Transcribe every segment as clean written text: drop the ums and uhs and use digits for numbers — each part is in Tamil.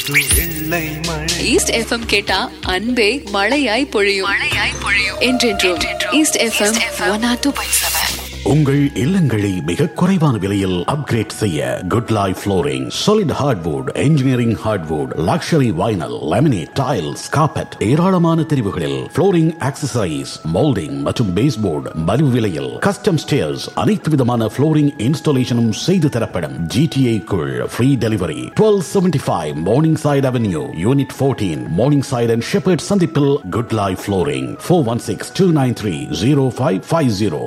ஈஸ்ட் எஃப்எம் கேட்டா அன்பே மழையாய் பொழியும். என்றென்றும் ஈஸ்ட் எஃப்எம் 102.7. உங்கள் இல்லங்களை மிக குறைவான விலையில் அப்கிரேட் செய்ய good life flooring, solid hardwood, engineering hardwood, luxury vinyl, laminate, tiles, carpet, ஏராளமான தெரிவுகளில் ஃப்ளோரிங் ஆக்சசரிஸ், மோல்டிங் மற்றும் பேஸ்போர்டு மலிவு விலையில், கஸ்டம் ஸ்டேர்ஸ், அனைத்து விதமான ஃப்ளோரிங் இன்ஸ்டாலேஷனும் செய்து தரப்படும். GTA குள் free delivery. 1275 morning side avenue, unit 14, morning side and shepherd சந்திப்பில் good life flooring. 416-293-0550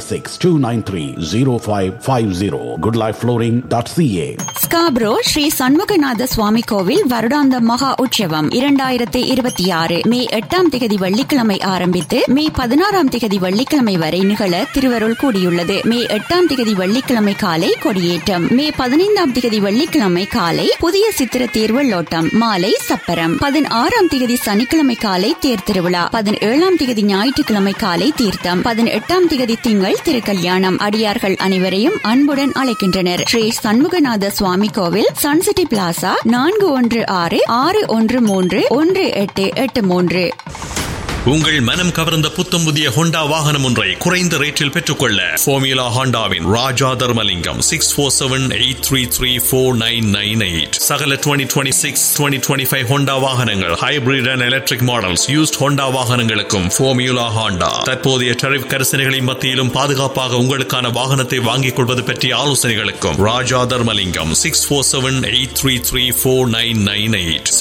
416-293-0550 goodlifeflooring.ca. Scarborough Sri Shanmuganatha சுவாமி கோவில் வருடாந்த மகா உற்சவம் 2026 மே 8ஆம் திகதி வெள்ளிக்கிழமை ஆரம்பித்து மே 16ஆம் திகதி வெள்ளிக்கிழமை வரை நிகழ திருவருள் கூடியுள்ளது. மே 8ஆம் திகதி வெள்ளிக்கிழமை காலை கொடியேற்றம், மே 15ஆம் திகதி வெள்ளிக்கிழமை காலை புதிய சித்திர தேர் வெள்ளோட்டம், மாலை சப்பரம், 16ஆம் திகதி சனிக்கிழமை காலை தேர் திருவிழா, 17ஆம் திகதி ஞாயிற்றுக்கிழமை காலை தீர்த்தம், 18ஆம் திகதி திங்கள் திருக்கல்யாணம். அடியார்கள் அனைவரையும் அன்புடன் அழைக்கின்றனர். ஸ்ரீ சண்முகநாத சுவாமி கோவில், சன்சிட்டி பிளாசா, 416-613-1883. உங்கள் மனம் கவர்ந்த புத்தம் புதிய ஹோண்டா வாகனம் ஒன்றை குறைந்த ரேட்டில் பெற்றுக்கொள்ள ஃபார்முலா ஹோண்டாவின் ராஜா தர்மலிங்கம் 6478334998. சகல 2026 2025 ஹோண்டா வாகனங்கள், hybrid and electric models, used Honda வாகனங்களுக்கும் ஃபார்முலா ஹோண்டா தற்போதைய டரிஃப் கரிசனைகளின் மத்தியிலும் பாதுகாப்பாக உங்களுக்கான வாகனத்தை வாங்கிக் கொள்வது பற்றிய ஆலோசனைகளுக்கும் ராஜா தர்மலிங்கம் 6478334998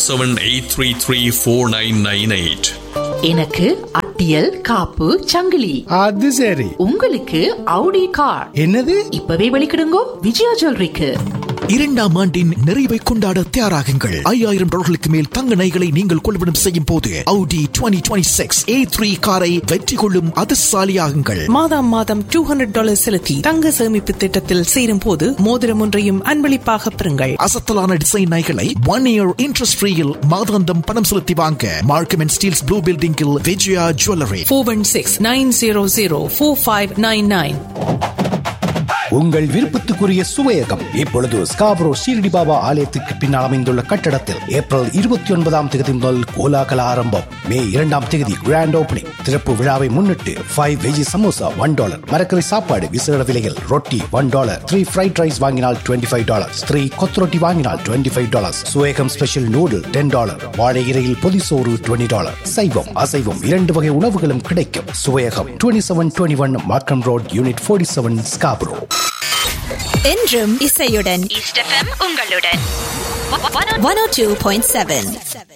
6478334998. எனக்கு அட்டியல் காப்பு சங்கிலி. அது சரி. உங்களுக்கு அவுடி கார். என்னது? இப்பவே வெளிக்கிடுங்கோ விஜயா ஜுவல்லரிக்கு. 2ஆம் ஆண்டின் நிறைவை கொண்டாட தயாராகுங்கள். $5000 மேல் தங்க நகைகளை நீங்கள் கொள்வனம் செய்யும் போது Audi 2026 A3 காரை வெற்றி கொள்ளும் அதிர்ஷ்டசாலியாகுங்கள். மாதம் $200 செலுத்தி தங்க சேமிப்பு திட்டத்தில் சேரும் போது மோதிரம் ஒன்றையும் அன்பளிப்பாக பெறுங்கள். அசத்தலான டிசைன் நகைகளை 1 year இன்ட்ரெஸ்ட் ஃப்ரீயில் மாதாந்தம் பணம் செலுத்தி வாங்க மார்க்கம் அண்ட் ஸ்டீல்ஸ் ப்ளூ பில்டிங்கில் விஜயா ஜுவல்லரி. 416-900-4599. உங்கள் விருப்பத்துக்குரிய சுவையகம் இப்பொழுது ஸ்காப்ரோ ஷீரடி பாபா ஆலயத்துக்கு பின்னால் அமைந்துள்ள கட்டடத்தில் ஏப்ரல் 29ஆம் தேதி முதல் கோலாகல ஆரம்பம். மே 2ஆம் தேதி கிராண்ட் ஓபனிங். திறப்பு விழாவை முன்னிட்டு 5 வெஜி சமோசா $1, மரக்கறி சாப்பாடு விசேட விலையில், ரொட்டி $1, 3 ஃப்ரைட் ரைஸ் வாங்கினால் $25, 3 கொத்ரொட்டி வாங்கினால் $25, சுவேகம் ஸ்பெஷல் நூடுல் $10, வாழை இலையில் பொதிசோறு $20. சைவம் அசைவம் 2 வகை உணவுகளும் கிடைக்கும். சுவையகம் 2721 மார்க்கம் ரோட், யூனிட் 47, ஸ்காப்ரோ. என்றும் இசையுடன் ஈஸ்ட் எஃப்எம் உங்களுடன் 102.7.